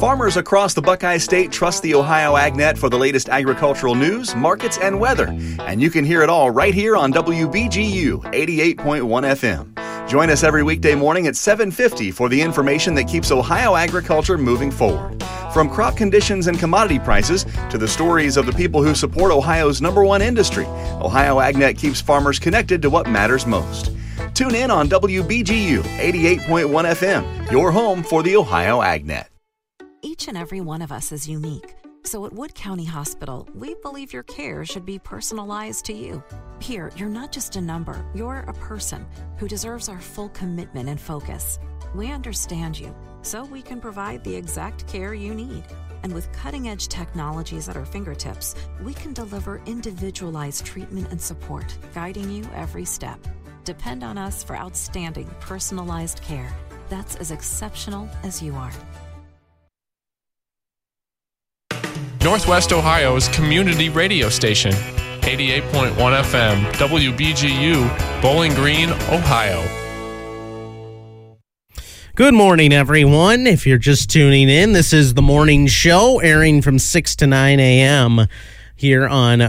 Farmers across the Buckeye State trust the Ohio AgNet for the latest agricultural news, markets, and weather. And you can hear it all right here on WBGU 88.1 FM. Join us every weekday morning at 7:50 for the information that keeps Ohio agriculture moving forward. From crop conditions and commodity prices to the stories of the people who support Ohio's #1 industry, Ohio AgNet keeps farmers connected to what matters most. Tune in on WBGU 88.1 FM, your home for the Ohio AgNet. Each and every one of us is unique. So at Wood County Hospital, we believe your care should be personalized to you. Here, you're not just a number, you're a person who deserves our full commitment and focus. We understand you, so we can provide the exact care you need. And with cutting-edge technologies at our fingertips, we can deliver individualized treatment and support, guiding you every step. Depend on us for outstanding, personalized care that's as exceptional as you are. Northwest Ohio's community radio station, 88.1 FM, WBGU, Bowling Green, Ohio. Good morning, everyone. If you're just tuning in, this is the morning show airing from 6 to 9 a.m. here on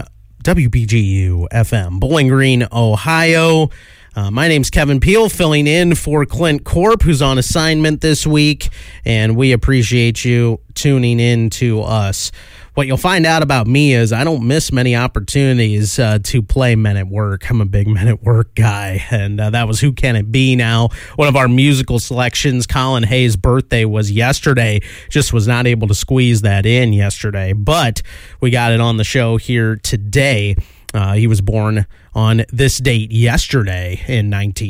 WBGU FM, Bowling Green, Ohio. My name's Kevin Peel, filling in for Clint Corp, who's on assignment this week, and we appreciate you tuning in to us. What you'll find out about me is I don't miss many opportunities to play Men at Work. I'm a big Men at Work guy, and that was Who Can It Be Now? One of our musical selections. Colin Hayes' birthday was yesterday. Just was not able to squeeze that in yesterday, but we got it on the show here today. He was born on this date yesterday in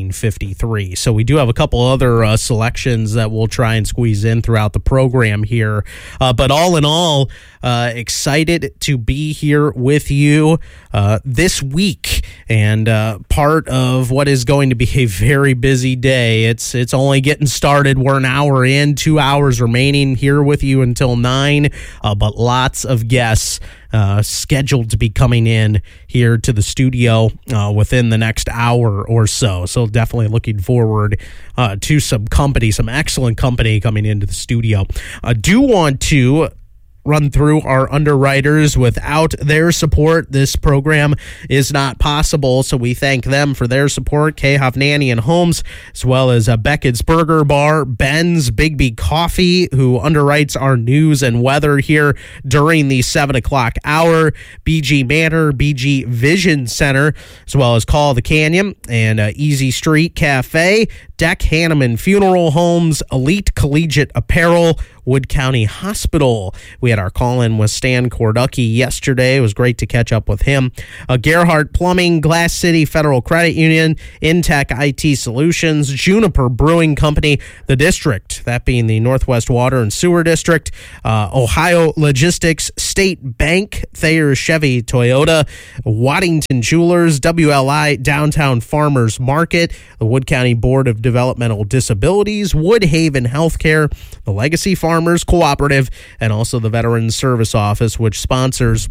1953. So we do have a couple other selections that we'll try and squeeze in throughout the program here. But all in all, excited to be here with you this week, and part of what is going to be a very busy day. It's only getting started. We're an hour in, 2 hours remaining here with you until 9, but lots of guests scheduled to be coming in here to the studio within the next hour or so. So definitely looking forward to some excellent company coming into the studio. I do want to run through our underwriters. Without their support, this program is not possible, so we thank them for their support. Kay Hovnanian and Holmes, as well as Beckett's Burger Bar, Ben's Bigby Coffee, who underwrites our news and weather here during the 7 o'clock hour, BG Manor, BG Vision Center, as well as Call the Canyon, and Easy Street Cafe, Deck Hanneman Funeral Homes, Elite Collegiate Apparel, Wood County Hospital. We had our call-in with Stan Korducky yesterday. It was great to catch up with him. Gerhardt Plumbing, Glass City Federal Credit Union, Intech IT Solutions, Juniper Brewing Company, the district, that being the Northwest Water and Sewer District, Ohio Logistics, State Bank, Thayer Chevy Toyota, Waddington Jewelers, WLI Downtown Farmers Market, the Wood County Board of Developmental Disabilities, Woodhaven Healthcare, the Legacy Farmers Cooperative, and also the Veterans Service Office, which sponsors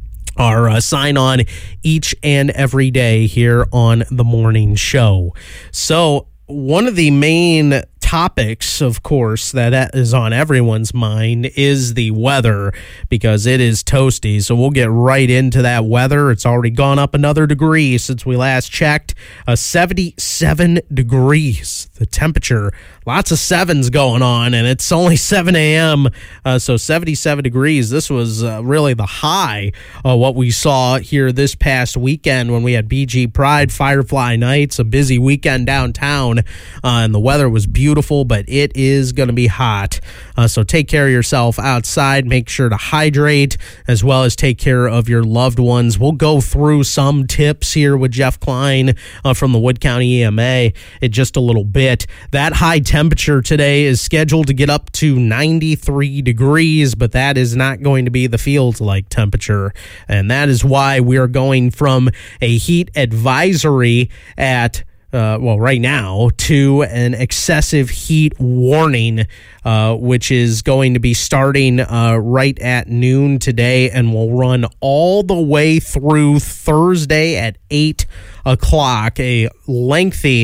our sign-on each and every day here on the morning show. So one of the main topics, of course, that is on everyone's mind is the weather, because it is toasty. So we'll get right into that weather. It's already gone up another degree since we last checked. 77 degrees, the temperature. Lots of sevens going on, and it's only 7 a.m., so 77 degrees. This was really the high of what we saw here this past weekend when we had BG Pride, Firefly Nights, a busy weekend downtown, and the weather was beautiful, but it is going to be hot. So take care of yourself outside. Make sure to hydrate, as well as take care of your loved ones. We'll go through some tips here with Jeff Klein from the Wood County EMA in just a little bit. That high temperature today is scheduled to get up to 93 degrees, but that is not going to be the feels-like temperature, and that is why we are going from a heat advisory at right now, to an excessive heat warning, which is going to be starting right at noon today and will run all the way through Thursday at 8 o'clock. A lengthy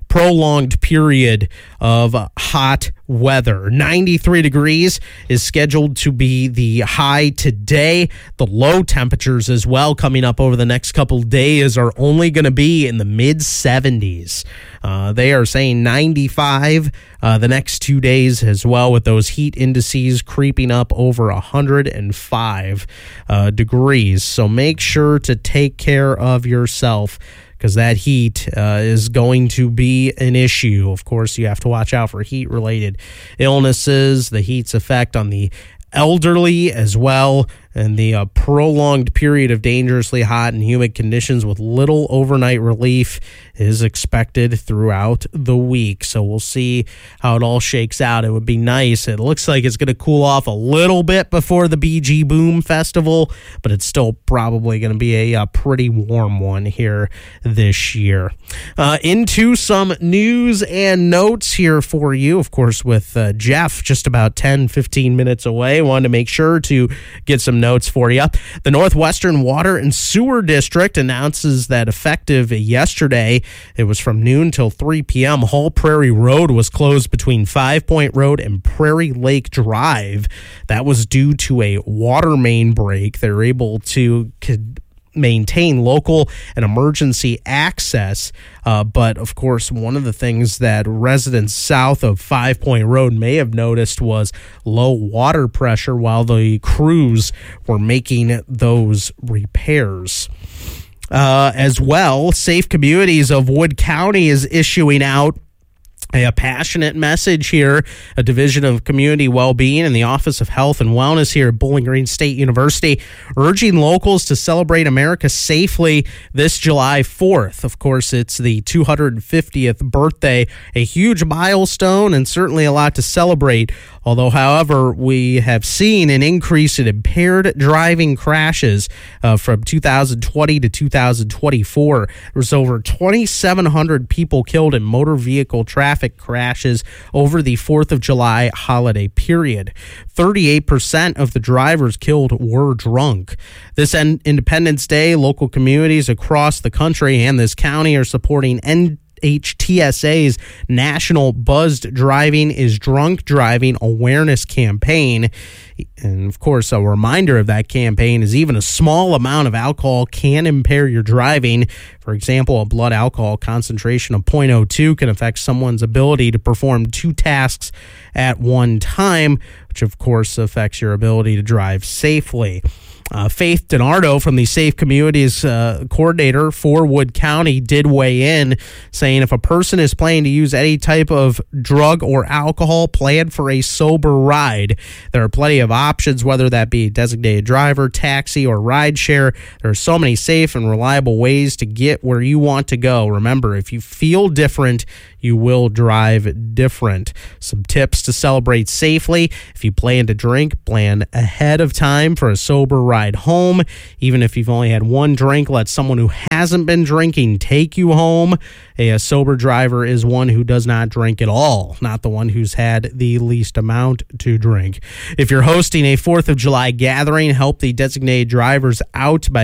prolonged period of hot weather. 93 degrees is scheduled to be the high today. The low temperatures as well coming up over the next couple days are only going to be in the mid-70s. They are saying 95 the next 2 days as well, with those heat indices creeping up over 105 degrees. So make sure to take care of yourself, because that heat is going to be an issue. Of course, you have to watch out for heat-related illnesses, the heat's effect on the elderly as well, and the prolonged period of dangerously hot and humid conditions with little overnight relief is expected throughout the week. So we'll see how it all shakes out. It would be nice. It looks like it's going to cool off a little bit before the BG Boom Festival, but it's still probably going to be a pretty warm one here this year. Into some news and notes here for you, of course, with Jeff just about 10-15 minutes away. Wanted to make sure to get some notes for you. The Northwestern Water and Sewer District announces that effective yesterday, it was from noon till 3 p.m., Hall Prairie Road was closed between 5 Point Road and Prairie Lake Drive. That was due to a water main break. They're able to maintain local and emergency access. But, of course, one of the things that residents south of 5 Point Road may have noticed was low water pressure while the crews were making those repairs. As well, Safe Communities of Wood County is issuing out a passionate message here, a division of community well-being and the Office of Health and Wellness here at Bowling Green State University, urging locals to celebrate America safely this July 4th. Of course, it's the 250th birthday, a huge milestone and certainly a lot to celebrate. Although, however, we have seen an increase in impaired driving crashes from 2020 to 2024. There was over 2,700 people killed in motor vehicle traffic crashes over the 4th of July holiday period. 38% of the drivers killed were drunk. This Independence Day, local communities across the country and this county are supporting NHTSA's National Buzzed Driving is Drunk Driving Awareness Campaign. And, of course, a reminder of that campaign is even a small amount of alcohol can impair your driving. For example, a blood alcohol concentration of 0.02 can affect someone's ability to perform 2 tasks at one time, which, of course, affects your ability to drive safely. Faith DiNardo from the Safe Communities coordinator for Wood County did weigh in, saying if a person is planning to use any type of drug or alcohol, plan for a sober ride. There are plenty of options, whether that be designated driver, taxi, or ride share. There are so many safe and reliable ways to get where you want to go. Remember, if you feel different, you will drive different. Some tips to celebrate safely. If you plan to drink, plan ahead of time for a sober ride home. Even if you've only had one drink, let someone who hasn't been drinking take you home. A sober driver is one who does not drink at all, not the one who's had the least amount to drink. If you're hosting a 4th of July gathering, help the designated drivers out by